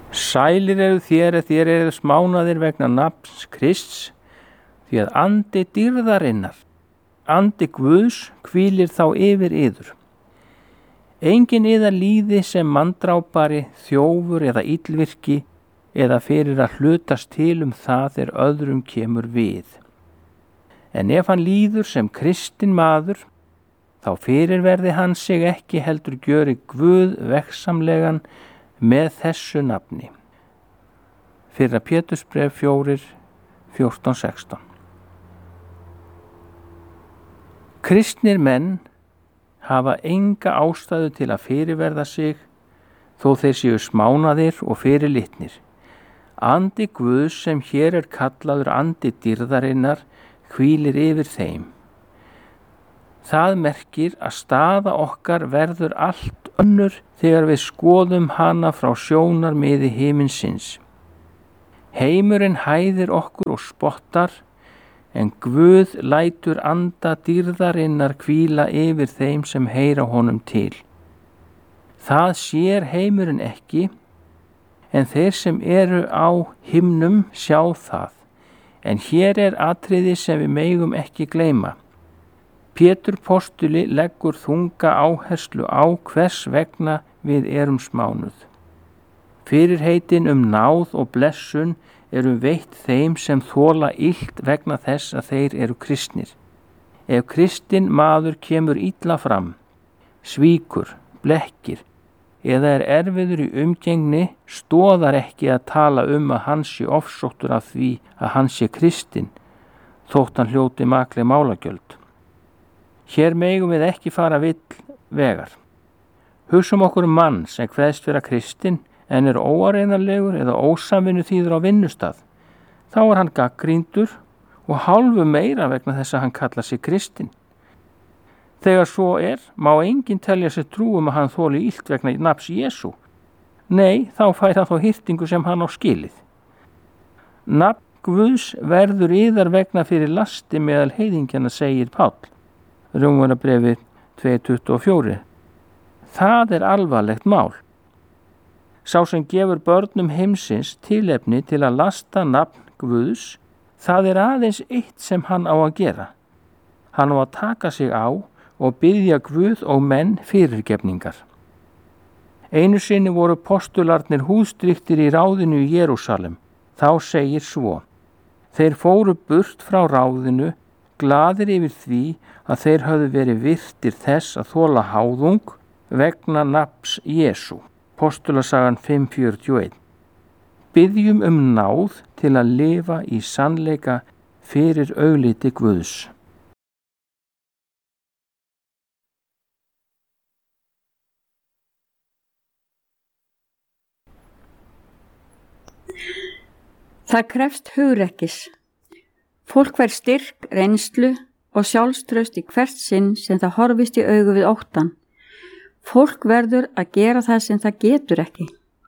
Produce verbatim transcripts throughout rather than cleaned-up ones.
Sælir eru þér eða þér eru smánaðir vegna nafns Krists, því að andi dýrðarinnar, andi Guðs hvílir þá yfir yður. Engin yðar líði sem manndrápari, þjófur eða illvirki eða fyrir að hlutast til um það er öðrum kemur við. En ef hann líður sem kristinn maður, þá fyrirverði hann sig ekki heldur gjöri Guð veggsamlegan með þessu nafni. Fyrra Pétursbréf fjórir, fjórtán, sextán. Kristnir menn hafa enga ástæðu til að fyrirverða sig, þó þeir séu smánaðir og fyrirlitnir. Andi Guðs sem hér er kallaður andi dýrðarinnar hvílir yfir þeim. Það merkir að staða okkar verður allt önnur þegar við skoðum hana frá sjónarmiði himinsins. Heimurinn hæðir okkur og spottar, en Guð lætur anda dýrðarinnar hvíla yfir þeim sem heyra honum til. Það sér heimurinn ekki, en þeir sem eru á himnum sjá það. En hér er atriði sem við megum ekki gleyma. Pétur postuli leggur þunga áherslu á hvers vegna við erum smánuð. Fyrirheitin um náð og blessun eru veitt þeim sem þola illt vegna þess að þeir eru kristnir. Ef kristinn maður kemur illa fram, svíkur, blekkir eða er erfiður í umgengni, stoðar ekki að tala um að hann sé ofsóttur af því að hann sé kristinn, þótt hann hljóti makleg málagjöld. Hér megum við ekki fara vill vegar. Hugsum okkur um mann sem kveðst vera kristinn en er óareðanlegur eða ósamvinnu þýður á vinnustað. Þá er hann gaggríndur og hálfu meira vegna þess að hann kallar sig kristinn. Þegar svo er, má enginn telja sér trú um að hann þoli illt vegna nafns Jesú. Nei, þá fær hann þó hirtingu sem hann á skilið. Nafn Guðs verður yðar vegna fyrir lasti meðal heiðingjana, segir Páll. Rómarbréfið tvö, tuttugu og fjögur. Það er alvarlegt mál. Sá sem gefur börnum heimsins tilefni til að lasta nafn Guðs, það er aðeins eitt sem hann á að gera. Hann á að taka sig á og biðja Guð og menn fyrirgefningar. Einu sinni voru postularnir húðstryktir í ráðinu í Jerúsalem. Þá segir svo: Þeir fóru burt frá ráðinu, glaðir yfir því að þeir höfðu verið virtir þess að þola háðung vegna nafns Jesú. Postulasagan fimm, fjörutíu og eitt. Biðjum um náð til að lifa í sannleika fyrir augliti Guðs. Það krefst hugrekkis. Fólk fær styrk, reynslu og sjálfstraust í hvert sinn sem það horfist í augu við óttan. Fólk verður að gera það sem það getur ekki.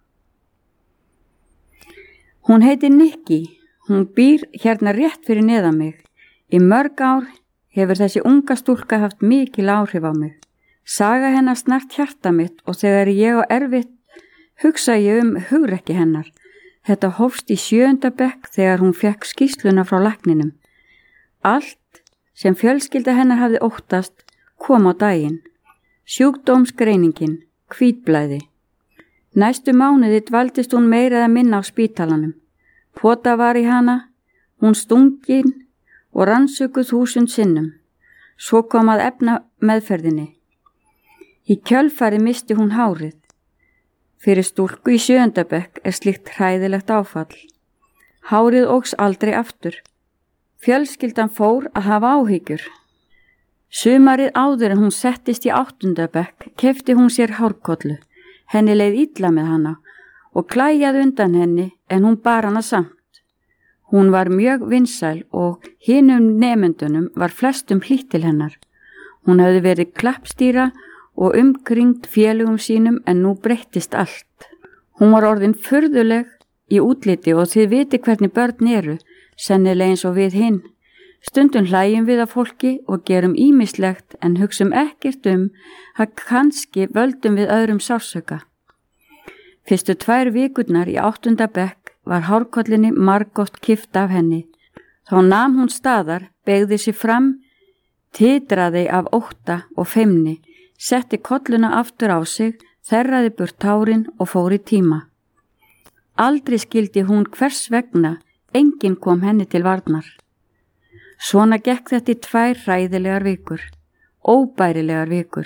Hún heitir Nikki. Hún býr hérna rétt fyrir neðan mig. Í mörg ár hefur þessi unga stúlka haft mikil áhrif á mig. Saga hennar snart hjarta mitt og þegar ég á erfitt hugsa ég um hugrekki hennar. Þetta hófst í sjöunda bekk þegar hún fekk skýrsluna frá lækninum. Allt sem fjölskylda hennar hafði óttast kom á daginn. Sjúkdómsgreiningin, hvítblæði. Næstu mánuði dvaldist hún meira eða minna á spítalanum. Pota var í hana, hún stungin og rannsökuð þúsund sinnum. Svo kom að efna meðferðinni. Í kjölfari misti hún hárið. Fyrir stúlku í sjöunda bekk er slíkt hræðilegt áfall. Hárið óx aldrei aftur. Fjölskyldan fór að hafa áhyggjur. Sumarið áður en hún settist í áttunda bekk keypti hún sér hárkollu. Henni leið illa með hana og klæjaði undan henni en hún bar hana samt. Hún var mjög vinsæl og hinum nemendunum var flestum hlýtt til hennar. Hún hafði verið klappstýra og umkringt félögum sínum en nú breyttist allt. Hún var orðin furðuleg í útliti og þið viti hvernig börn eru, sennilega eins og við hinn. Stundum hlæjum við af fólki og gerum ýmislegt en hugsum ekkert um að kannski völdum við öðrum sársauka. Fyrstu tvær vikurnar í áttunda bekk var hárkollinni margótt kift af henni. Þá nam hún staðar, beygði sig fram, titraði af ótta og feimni, setti kolluna aftur á sig, þerraði burt tárin og fór í tíma. Aldrei skildi hún hvers vegna, enginn kom henni til varnar. Svona gekk þetta í tvær hræðilegar vikur, óbærilegar vikur.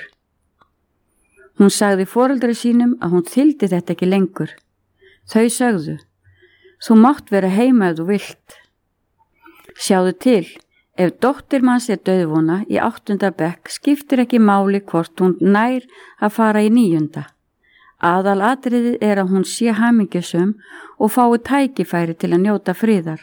Hún sagði foreldri sínum að hún þyldi þetta ekki lengur. Þau sögðu, þú mátt vera heima ef þú vilt. Sjáðu til, ef dóttir manns er dauðvona í áttunda bekk skiptir ekki máli hvort hún nær að fara í níunda. Aðal atriðið er að hún sé hamingjusum og fái tækifæri til að njóta friðar.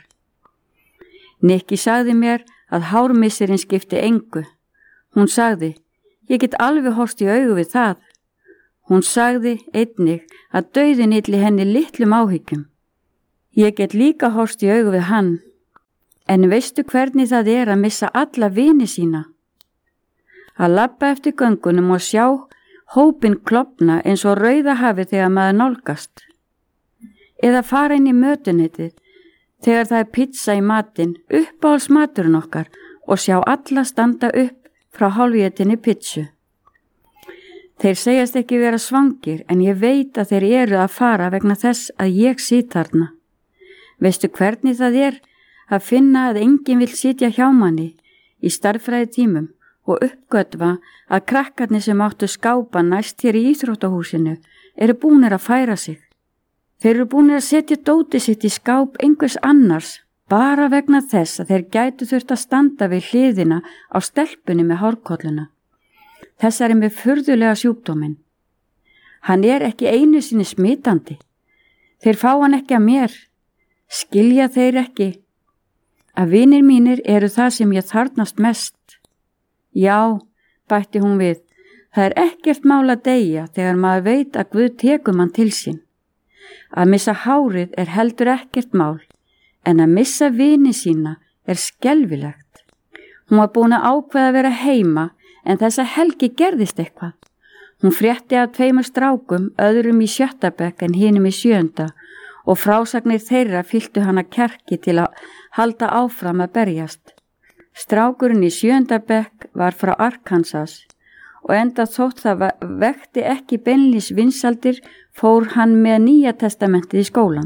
Nikki sagði mér að hármissirinn skipti engu. Hún sagði, ég get alveg horfst í augu við það. Hún sagði einnig að dauðinn ylli henni litlum áhyggjum. Ég get líka horfst í augu við hann. En veistu hvernig það er að missa alla vini sína? Að labba eftir göngunum og sjá hópin klofna eins og rauða hafi þegar maður nálgast. Eða fara inn í mötuneytið þegar það er pizza í matinn, uppáhalds maturinn okkar og sjá alla standa upp frá hálfétinni pizzu. Þeir segjast ekki vera svangir en ég veit að þeir eru að fara vegna þess að ég sit þarna. Veistu hvernig það er að finna að enginn vill sitja hjá manni í starffræði tímum og uppgötva að krakkarnir sem áttu skápa næst hér í íþróttahúsinu eru búnir að færa sig. Þeir eru búnir að setja dóti sitt í skáp einhvers annars bara vegna þess að þeir gætu þurft að standa við hliðina á stelpunni með hárkolluna. Þessari með furðulega sjúkdóminn. Hann er ekki einu sinni smitandi. Þeir fá hann ekki að mér. Skilja þeir ekki að vinir mínir eru það sem ég þarnast mest. Já, bætti hún við, það er ekkert mál að deyja þegar maður veit að Guð tekur mann til sín. Að missa hárið er heldur ekkert mál, en að missa vini sína er skelfilegt. Hún var búin að ákveða að vera heima, en þessa helgi gerðist eitthvað. Hún frétti af tveimur strákum, öðrum í sjötta bekk en hinum í sjöunda, og frásagnir þeirra fylltu hana kjarki til að halda áfram að berjast. Strákurinn í sjöunda bekk var frá Arkansas og enda þótt það vekti ekki beinlínis vinsaldir fór hann með Nýja testamentið í skólan.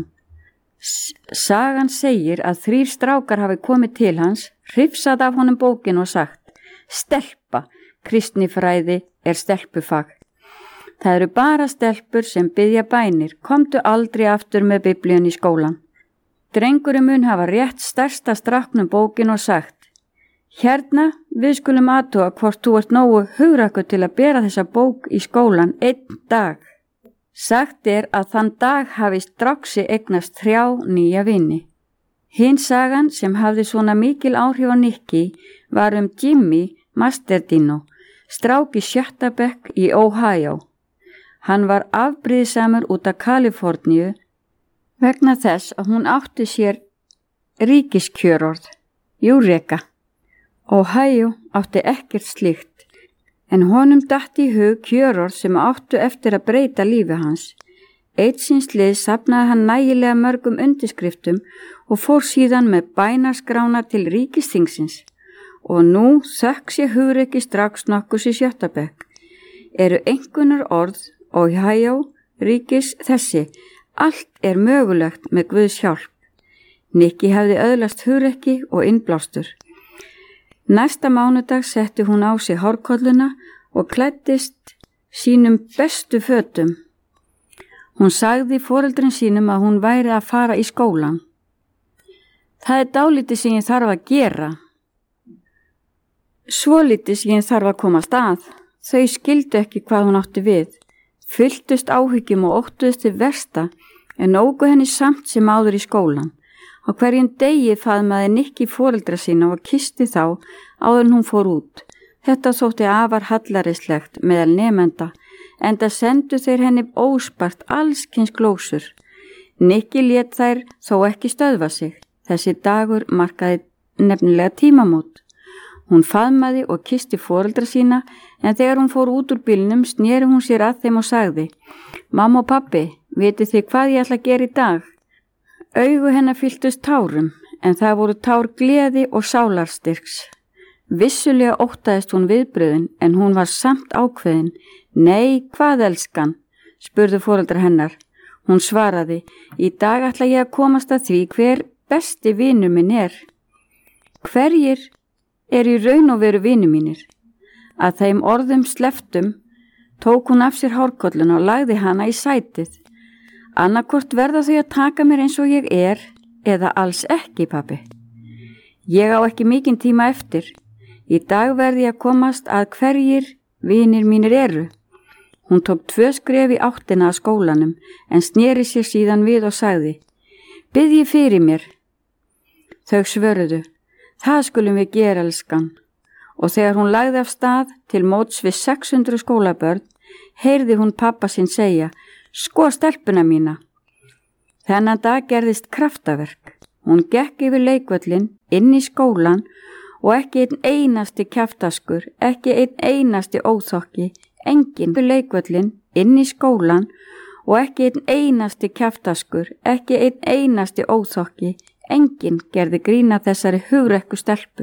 Sagan segir að þrír strákar hafi komið til hans, hrifsað af honum bókin og sagt, stelpa, kristnifræði er stelpufag. Það eru bara stelpur sem biðja bænir, komdu aldrei aftur með biblíun í skólan. Drengurinn mun hafa rétt stærsta stráknum bókin og sagt, hérna, við skulum athuga hvort þú ert nógu hugrakkur til að bera þessa bók í skólan einn dag. Sagt er að þann dag hafi stráksi eignast þrjá nýja vini. Hin sagan sem hafði svona mikil áhrif á Nikki var um Jimmy Masterdino, strák í sjötta bekk í Ohio. Hann var afbrýðisamur út af Kaliforníu vegna þess að hún átti sér ríkiskjörorð, Eureka. Ohio átti ekkert slíkt, en honum datt í hug kjörorð sem áttu eftir að breyta lífi hans. Eitt síns lið safnaði hann nægilega mörgum undirskriftum og fór síðan með bænaskrána til ríkisþingsins. Og nú þökk sér hugrekki strax nokkus í sjötta bekk. Eru einhverjar orð Ohio, ríkis þessi, allt er mögulegt með Guðs hjálp. Nikki hafði öðlast hugrekki og innblástur. Næsta mánudag setti hún á sig hárkolluna og klæddist sínum bestu fötum. Hún sagði foreldrin sínum að hún væri að fara í skólan. Það er dálítið sem ég þarf að gera. Svolítið sem ég þarf að komast að. Þau skildu ekki hvað hún átti við. Fylltust áhyggjum og óttuðust til versta en nógu henni samt sem áður í skólan. Á hverjum degi faðmaði Nikki foreldra sína og kisti þá áður en hún fór út. Þetta þótti afar hallærislegt meðal nemenda, enda sendu þeir henni óspart allskyns glósur. Nikki lét þær þó ekki stöðva sig. Þessi dagur markaði nefnilega tímamót. Hún faðmaði og kyssti foreldra sína en þegar hún fór út úr bílnum sneri hún sér að þeim og sagði: Mamma og pabbi, vitið þið hvað ég ætla að gera í dag? Augu hennar fylltust tárum en það voru tár gleði og sálarstyrks. Vissulega óttaðist hún viðbröðin en hún var samt ákveðin. Nei, hvað elskan? Spurðu foreldra hennar. Hún svaraði: Í dag ætla ég að komast að því hver besti vinur minn er. Hverjir er í raun og veru vinur mínir? Að þeim orðum sleftum tók hún af sér hárkolluna og lagði hana í sætið. Annarkvort verða þau að taka mér eins og ég er eða alls ekki, pabbi. Ég á ekki mikinn tíma eftir. Í dag verði ég að komast að hverjir vinir mínir eru. Hún tók tvö skref í áttina að skólanum en sneri sér síðan við og sagði: Biðji fyrir mér. Þau svöruðu: Það skulum við gera, elskan. Og þegar hún lagði af stað til móts við sex hundruð skólabörn, heyrði hún pappa sinn segja: Sko stelpuna mína. Þennan dag gerðist kraftaverk. Hún gekk yfir leikvöllin, inn í skólan og ekki einn einasti kjaftaskur, ekki einn einasti óþokki, enginn yfir leikvöllin, inn í skólan og ekki einn einasti kjaftaskur, ekki einn einasti óþokki, enginn gerði grína þessari hugrekku stelpu.